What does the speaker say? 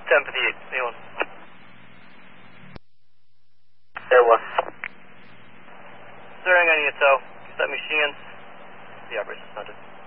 1058, anyone? There was. Steering on your tow. Set me Sheehan's. The operations center.